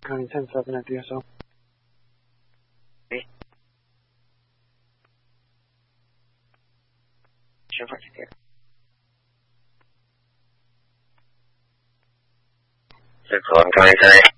County 10-7 at DSO. Shepard here. 6-1, County 3.